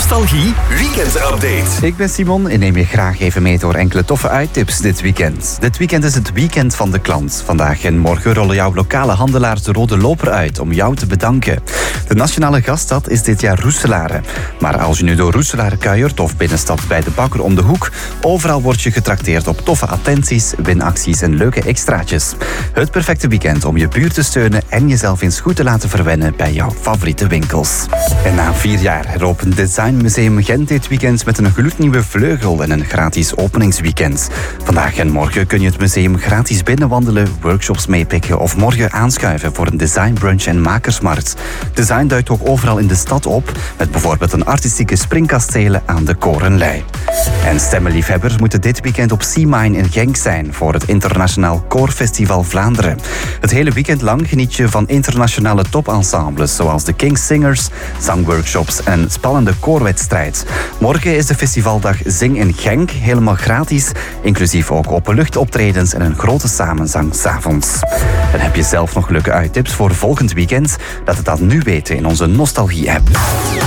Nostalgie Weekend Update. Ik ben Simon en neem je graag even mee door enkele toffe uittips dit weekend. Dit weekend is het weekend van de klant. Vandaag en morgen rollen jouw lokale handelaars de rode loper uit om jou te bedanken. De nationale gaststad is dit jaar Roeselare. Maar als je nu door Roeselare kuiert of binnenstapt bij de bakker om de hoek, overal word je getrakteerd op toffe attenties, winacties en leuke extraatjes. Het perfecte weekend om je buurt te steunen en jezelf eens goed te laten verwennen bij jouw favoriete winkels. En na 4 jaar heropent Design Museum Gent dit weekend met een gloednieuwe vleugel en een gratis openingsweekend. Vandaag en morgen kun je het museum gratis binnenwandelen, workshops meepikken of morgen aanschuiven voor een designbrunch en makersmarkt. Design duikt ook overal in de stad op, met bijvoorbeeld een artistieke springkastelen aan de Korenlei. En stemmenliefhebbers moeten dit weekend op Seamine in Genk zijn voor het Internationaal Koorfestival Vlaanderen. Het hele weekend lang geniet je van internationale topensembles zoals de King's Singers, zangworkshops en een spannende koorwedstrijd. Morgen is de festivaldag Zing in Genk, helemaal gratis, inclusief ook openluchtoptredens en een grote samenzang 's avonds. En heb je zelf nog leuke uittips voor volgend weekend? Laat het dan nu weten in onze Nostalgie-app.